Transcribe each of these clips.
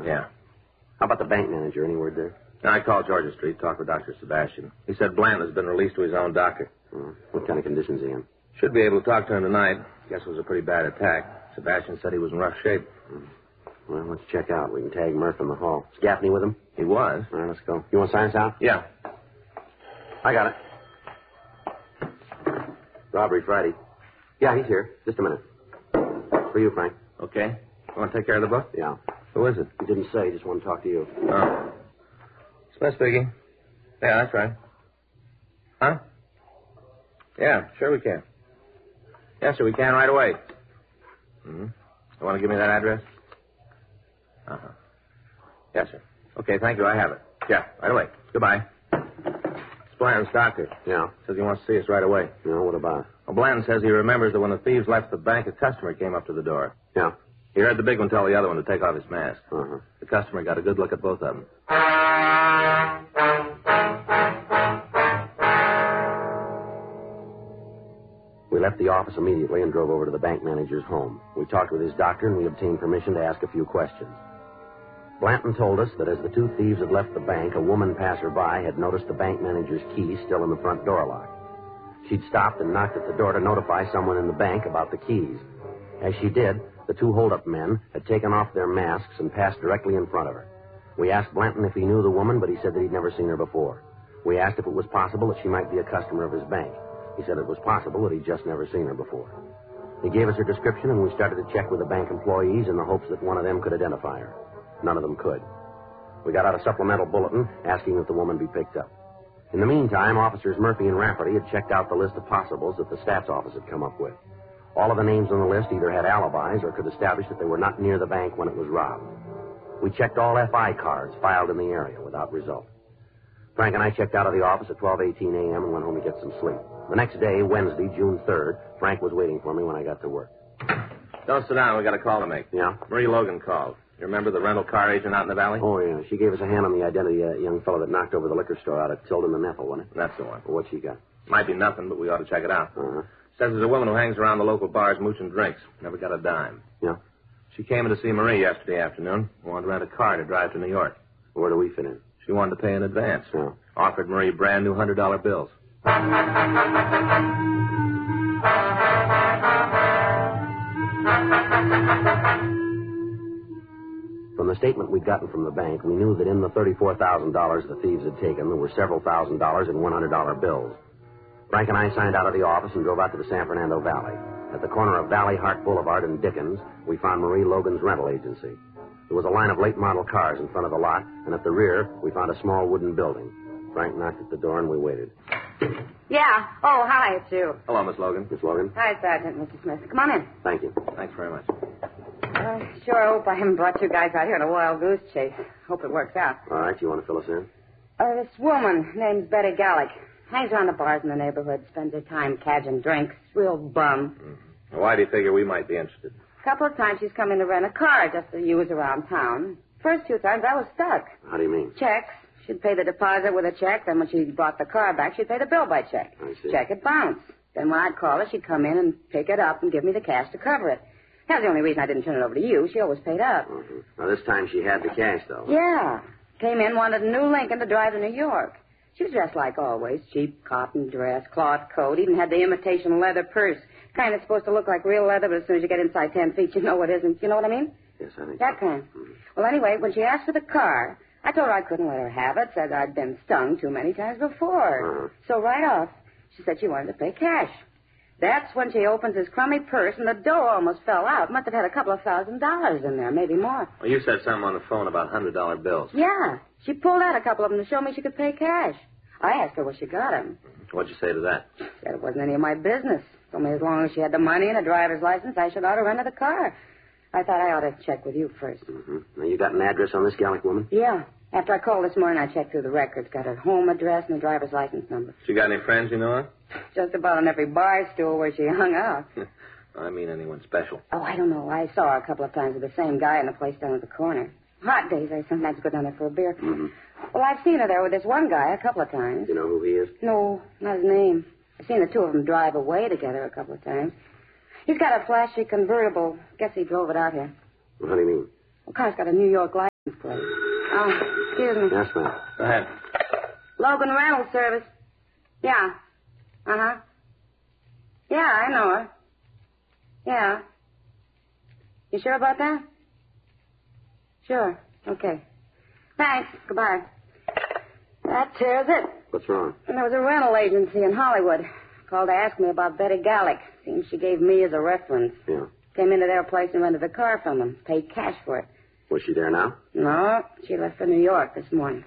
Yeah. How about the bank manager? Any word there? I called Georgia Street, talked with Dr. Sebastian. He said Blanton has been released to his own doctor. What kind of conditions is he in? Should be able to talk to him tonight. Guess it was a pretty bad attack. Sebastian said he was in rough shape. Well, let's check out. We can tag Murph in the hall. Is Gaffney with him? He was. All right, let's go. You want to sign us out? Yeah. I got it. Robbery Friday. Yeah, he's here. Just a minute. For you, Frank. Okay. You want to take care of the book? Yeah. Who is it? He didn't say. He just wanted to talk to you. Oh. Smith speaking. Yeah, that's right. Huh? Yeah, sure we can. Yes, sir, we can right away. Mm-hmm. You want to give me that address? Uh-huh. Yes, sir. Okay, thank you. I have it. Yeah, right away. Goodbye. It's Blanton's doctor. Yeah. Says he wants to see us right away. Yeah, what about? Well, Blanton says he remembers that when the thieves left the bank, a customer came up to the door. Yeah. He heard the big one tell the other one to take off his mask. Uh-huh. The customer got a good look at both of them. We left the office immediately and drove over to the bank manager's home. We talked with his doctor, and we obtained permission to ask a few questions. Blanton told us that as the two thieves had left the bank, a woman passerby had noticed the bank manager's key still in the front door lock. She'd stopped and knocked at the door to notify someone in the bank about the keys. As she did, the two hold-up men had taken off their masks and passed directly in front of her. We asked Blanton if he knew the woman, but he said that he'd never seen her before. We asked if it was possible that she might be a customer of his bank. He said it was possible that he'd just never seen her before. He gave us her description, and we started to check with the bank employees in the hopes that one of them could identify her. None of them could. We got out a supplemental bulletin asking that the woman be picked up. In the meantime, Officers Murphy and Rafferty had checked out the list of possibles that the stats office had come up with. All of the names on the list either had alibis or could establish that they were not near the bank when it was robbed. We checked all FI cards filed in the area without result. Frank and I checked out of the office at 12:18 a.m. and went home to get some sleep. The next day, Wednesday, June 3rd, Frank was waiting for me when I got to work. Don't sit down. We got a call to make. Yeah? Marie Logan called. You remember the rental car agent out in the valley? Oh, yeah. She gave us a hand on the identity of that young fellow that knocked over the liquor store out at Tilden and Ethel, wasn't it? That's the one. Well, what she got? Might be nothing, but we ought to check it out. Uh-huh. Says there's a woman who hangs around the local bars mooching drinks. Never got a dime. Yeah? She came in to see Marie yesterday afternoon. Wanted to rent a car to drive to New York. Where do we fit in? She wanted to pay in advance. Yeah. Offered Marie brand new $100 bills. From the statement we'd gotten from the bank, we knew that in the $34,000 the thieves had taken, there were several $1,000s in $100 bills. Frank and I signed out of the office and drove out to the San Fernando Valley. At the corner of Valley Hart Boulevard and Dickens, we found Marie Logan's rental agency. There was a line of late model cars in front of the lot, and at the rear, we found a small wooden building. Frank knocked at the door, and we waited. Yeah. Oh, hi, it's you. Hello, Miss Logan. Miss Logan? Hi, Sergeant, Mr. Smith. Come on in. Thank you. Thanks very much. Sure hope I haven't brought you guys out here on a wild goose chase. Hope it works out. All right, you want to fill us in? This woman named Betty Gallick hangs around the bars in the neighborhood, spends her time cadging drinks. Real bum. Mm-hmm. Why do you figure we might be interested? A couple of times she's come in to rent a car just to use around town. First few times I was stuck. How do you mean? Checks. She'd pay the deposit with a check. Then when she brought the car back, she'd pay the bill by check. I see. Check would bounce. Then when I'd call her, she'd come in and pick it up and give me the cash to cover it. That's the only reason I didn't turn it over to you. She always paid up. Mm-hmm. Now, this time she had the cash, though. Yeah. Came in, wanted a new Lincoln to drive to New York. She was dressed like always. Cheap cotton dress, cloth coat, even had the imitation leather purse. Kind of supposed to look like real leather, but as soon as you get inside 10 feet, you know it isn't. You know what I mean? Yes, I think That so. kind. Mm-hmm. Well, anyway, when she asked for the car, I told her I couldn't let her have it. Said I'd been stung too many times before. Uh-huh. So right off, she said she wanted to pay cash. That's when she opens his crummy purse, and the dough almost fell out. Must have had a couple of $1,000s in there, maybe more. Well, you said something on the phone about $100 bills. Yeah. She pulled out a couple of them to show me she could pay cash. I asked her where she got them. What'd you say to that? Said it wasn't any of my business. Told me as long as she had the money and a driver's license, I should ought to rent her the car. I thought I ought to check with you first. Mm-hmm. Now, you got an address on this Gallic woman? Yeah. After I called this morning, I checked through the records. Got her home address and the driver's license number. She got any friends you know of? Just about on every bar stool where she hung out. I mean anyone special. Oh, I don't know. I saw her a couple of times with the same guy in the place down at the corner. Hot days, I sometimes go down there for a beer. Mm-hmm. Well, I've seen her there with this one guy a couple of times. You know who he is? No, not his name. I've seen the two of them drive away together a couple of times. He's got a flashy convertible. Guess he drove it out here. Well, how do you mean? The car's got a New York license. Place. Oh, excuse me. Yes, ma'am. Go ahead. Logan Rental Service. Yeah. Uh-huh. Yeah, I know her. Yeah. You sure about that? Sure. Okay. Thanks. Goodbye. That tears it. What's wrong? And there was a rental agency in Hollywood. Called to ask me about Betty Gallick. Seems she gave me as a reference. Yeah. Came into their place and rented a car from them. Paid cash for it. Was she there now? No, she left for New York this morning.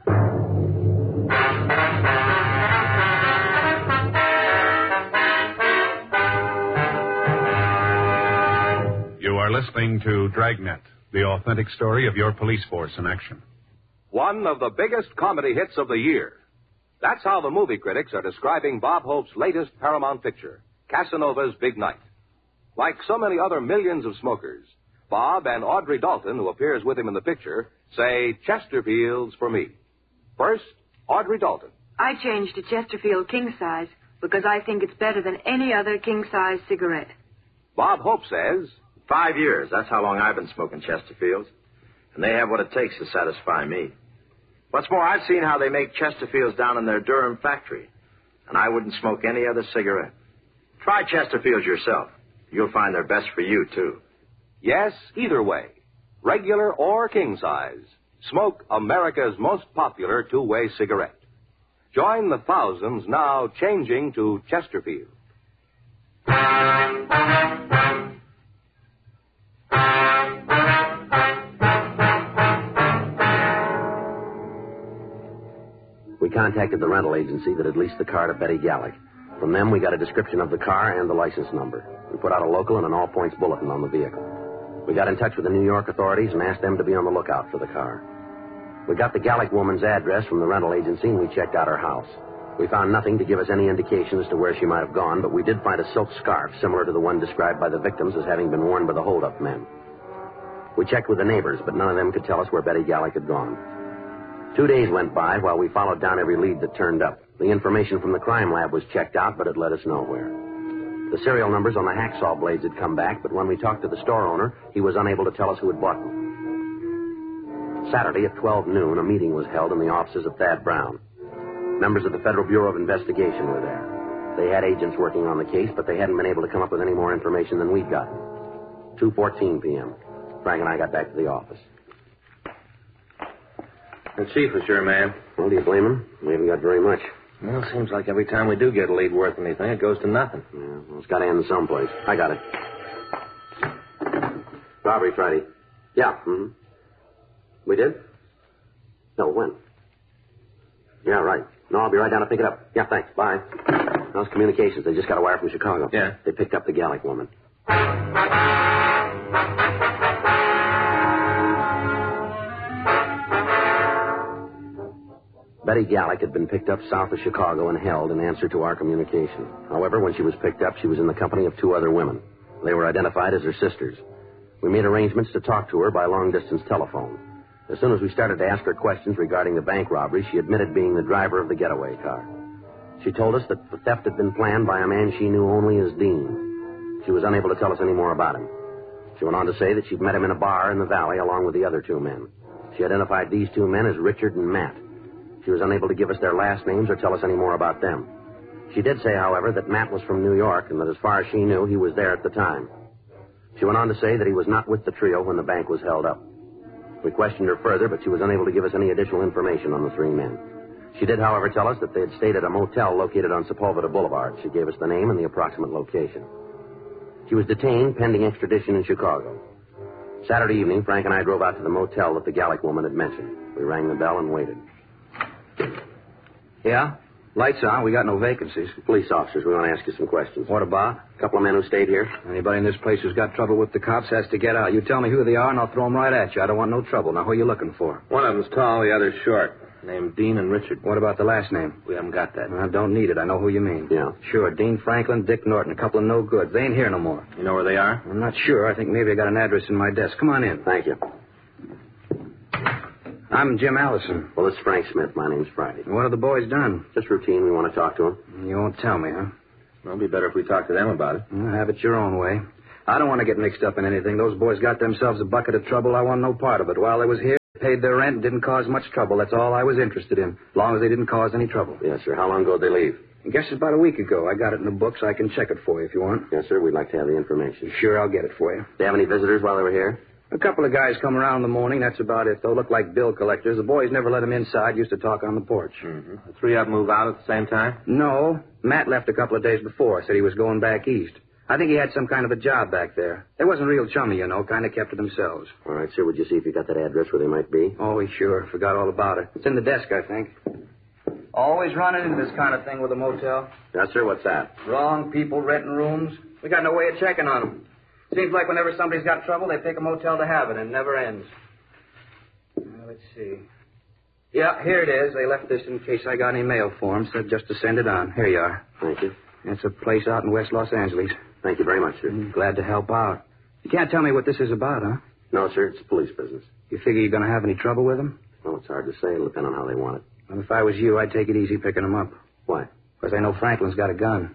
You are listening to Dragnet, the authentic story of your police force in action. One of the biggest comedy hits of the year. That's how the movie critics are describing Bob Hope's latest Paramount picture, Casanova's Big Night. Like so many other millions of smokers, Bob and Audrey Dalton, who appears with him in the picture, say Chesterfields for me. First, Audrey Dalton. I changed to Chesterfield king size because I think it's better than any other king size cigarette. Bob Hope says, 5 years. That's how long I've been smoking Chesterfields. And they have what it takes to satisfy me. What's more, I've seen how they make Chesterfields down in their Durham factory. And I wouldn't smoke any other cigarette. Try Chesterfields yourself. You'll find they're best for you, too. yes, either way, regular or king size, smoke America's most popular two-way cigarette. Join the thousands now changing to Chesterfield. We contacted the rental agency that had leased the car to Betty Gallick. From them, we got a description of the car and the license number. We put out a local and an all-points bulletin on the vehicle. We got in touch with the New York authorities and asked them to be on the lookout for the car. We got the Gallick woman's address from the rental agency, and we checked out her house. We found nothing to give us any indication as to where she might have gone, but we did find a silk scarf similar to the one described by the victims as having been worn by the hold-up men. We checked with the neighbors, but none of them could tell us where Betty Gallick had gone. 2 days went by while we followed down every lead that turned up. The information from the crime lab was checked out, but it led us nowhere. The serial numbers on the hacksaw blades had come back, but when we talked to the store owner, he was unable to tell us who had bought them. Saturday at 12 noon, a meeting was held in the offices of Thad Brown. Members of the Federal Bureau of Investigation were there. They had agents working on the case, but they hadn't been able to come up with any more information than we'd gotten. 2:14 p.m. Frank and I got back to the office. The chief was your man. Well, do you blame him? We haven't got very much. Well, it seems like every time we do get a lead worth anything, it goes to nothing. Yeah, well, it's got to end someplace. I got it. Robbery Friday. Yeah, We did? No, when? Yeah, right. No, I'll be right down to pick it up. Yeah, thanks. Bye. Those communications. They just got a wire from Chicago. Yeah? They picked up the Gallick woman. Betty Gallick had been picked up south of Chicago and held in answer to our communication. However, when she was picked up, she was in the company of 2 other women. They were identified as her sisters. We made arrangements to talk to her by long-distance telephone. As soon as we started to ask her questions regarding the bank robbery, she admitted being the driver of the getaway car. She told us that the theft had been planned by a man she knew only as Dean. She was unable to tell us any more about him. She went on to say that she'd met him in a bar in the valley along with the other 2 men. She identified these 2 men as Richard and Matt. She was unable to give us their last names or tell us any more about them. She did say, however, that Matt was from New York and that as far as she knew, he was there at the time. She went on to say that he was not with the trio when the bank was held up. We questioned her further, but she was unable to give us any additional information on the 3 men. She did, however, tell us that they had stayed at a motel located on Sepulveda Boulevard. She gave us the name and the approximate location. She was detained pending extradition in Chicago. Saturday evening, Frank and I drove out to the motel that the Gallick woman had mentioned. We rang the bell and waited. Yeah? Lights on. We got no vacancies. Police officers, we want to ask you some questions. What about? A couple of men who stayed here. Anybody in this place who's got trouble with the cops has to get out. You tell me who they are, and I'll throw them right at you. I don't want no trouble. Now, who are you looking for? One of them's tall, the other's short. Named Dean and Richard. What about the last name? We haven't got that. I don't need it. I know who you mean. Yeah. Sure. Dean Franklin, Dick Norton. A couple of no goods. They ain't here no more. You know where they are? I'm not sure. I think maybe I got an address in my desk. Come on in. Thank you. I'm Jim Allison. Well, this is Frank Smith. My name's Friday. What have the boys done? Just routine. We want to talk to them. You won't tell me, huh? Well, it'd be better if we talked to them about it. Well, have it your own way. I don't want to get mixed up in anything. Those boys got themselves a bucket of trouble. I want no part of it. While they was here, Paid their rent and didn't cause much trouble. That's all I was interested in, as long as they didn't cause any trouble. Yes, sir. How long ago did they leave? I guess it's about a week ago. I got it in the books. I can check it for you if you want. Yes, sir. We'd like to have the information. Sure, I'll get it for you. Did they have any visitors while they were here? A couple of guys come around in the morning. That's about it. They'll look like bill collectors. The boys never let them inside. Used to talk on the porch. Mm-hmm. The three of them move out at the same time? No. Matt left a couple of days before. Said he was going back east. I think he had some kind of a job back there. They wasn't real chummy, you know. Kind of kept to themselves. All right, sir. Would you see if you got that address where they might be? Oh, sure. Forgot all about it. It's in the desk, I think. Always running into this kind of thing with a motel. Yes, sir. What's that? Wrong people renting rooms. We got no way of checking on them. Seems like whenever somebody's got trouble, they pick a motel to have it, and it never ends. Let's see. Yeah, here it is. They left this in case I got any mail for them. Said just to send it on. Here you are. Thank you. It's a place out in West Los Angeles. Thank you very much, sir. Glad to help out. You can't tell me what this is about, huh? No, sir. It's police business. You figure you're going to have any trouble with them? Well, it's hard to say. It'll depend on how they want it. Well, if I was you, I'd take it easy picking them up. Why? Because I know Franklin's got a gun.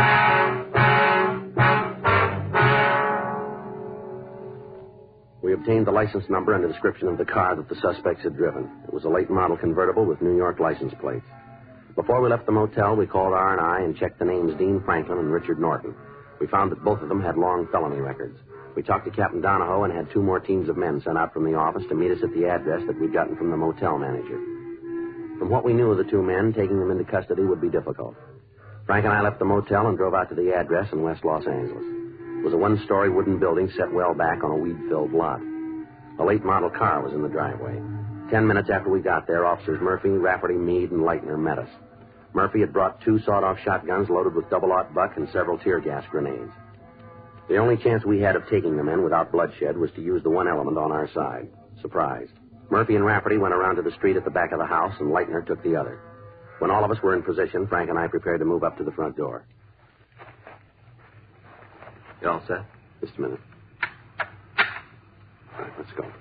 We obtained the license number and a description of the car that the suspects had driven. It was a late model convertible with New York license plates. Before we left the motel, we called R&I and checked the names Dean Franklin and Richard Norton. We found that both of them had long felony records. We talked to Captain Donahoe and had two more teams of men sent out from the office to meet us at the address that we'd gotten from the motel manager. From what we knew of the two men, taking them into custody would be difficult. Frank and I left the motel and drove out to the address in West Los Angeles. It was a one-story wooden building set well back on a weed-filled lot. A late model car was in the driveway. 10 minutes after we got there, Officers Murphy, Rafferty, Meade, and Leitner met us. Murphy had brought two sawed-off shotguns loaded with double-aught buck and several tear gas grenades. The only chance we had of taking them in without bloodshed was to use the one element on our side, surprise. Murphy and Rafferty went around to the street at the back of the house, and Leitner took the other. When all of us were in position, Frank and I prepared to move up to the front door. You all set? Just a minute. All right, let's go.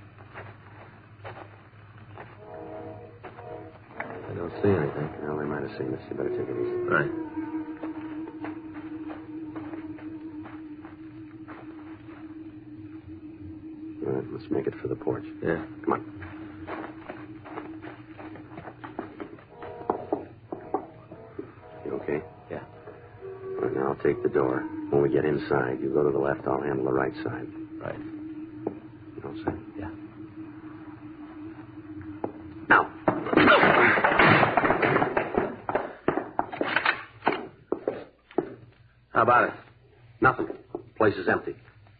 I don't see anything. Well, they might have seen us. You better take it easy. Right. All right, let's make it for the porch. Yeah. Come on. You okay? Yeah. All right, now I'll take the door. When we get inside, you go to the left, I'll handle the right side. Right. You all set? Yeah. Now. How about it? Nothing. Place is empty.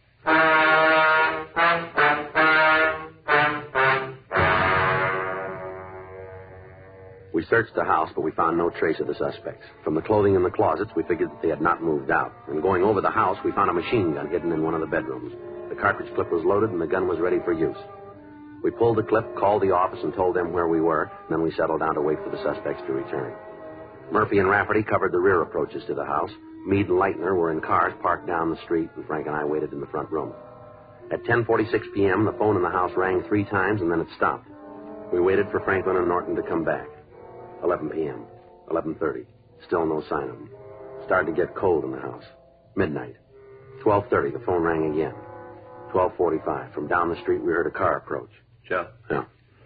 We searched the house, but we found no trace of the suspects. From the clothing in the closets, we figured that they had not moved out. And going over the house, we found a machine gun hidden in one of the bedrooms. The cartridge clip was loaded, and the gun was ready for use. We pulled the clip, called the office, and told them where we were, and then we settled down to wait for the suspects to return. Murphy and Rafferty covered the rear approaches to the house. Meade and Leitner were in cars parked down the street, and Frank and I waited in the front room. At 10:46 p.m., the phone in the house rang 3 times, and then it stopped. We waited for Franklin and Norton to come back. 11 p.m., 11:30. Still no sign of them. Started to get cold in the house. Midnight. 12:30, the phone rang again. 12:45. From down the street, we heard a car approach. Joe? Yeah.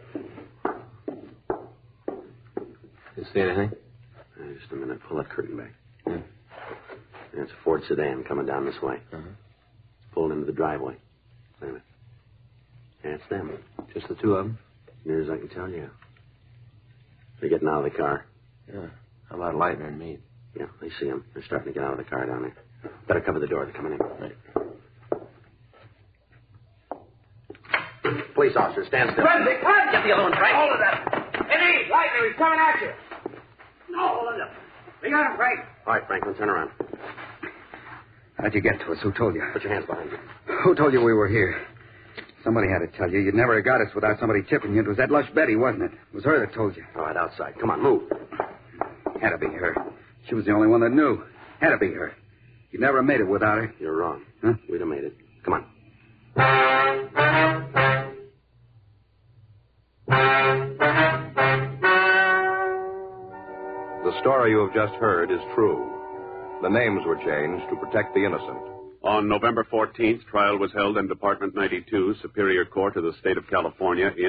You see anything? Just a minute. Pull that curtain back. Yeah. It's a Ford sedan coming down this way. Uh-huh. Pulled into the driveway. Wait a minute. Yeah, it's them. Just the two of them? Near as I can tell you. They're getting out of the car. Yeah. How about Leitner and Meade? Yeah, they see them. They're starting to get out of the car down there. Better cover the door. They're coming in. Right. Police officer, stand still. Run, Vic, run! Get the other one, Frank. Hold it up. Hey, Leitner, he's coming at you. No, hold it up. We got him, Frank. All right, Franklin, turn around. How'd you get to us? Who told you? Put your hands behind you. Who told you we were here? Somebody had to tell you. You'd never have got us without somebody tipping you. It was that lush Betty, wasn't it? It was her that told you. All right, outside. Come on, move. Had to be her. She was the only one that knew. Had to be her. You'd never have made it without her. You're wrong. Huh? We'd have made it. Come on. The story you have just heard is true. The names were changed to protect the innocent. On November 14th, trial was held in Department 92, Superior Court of the State of California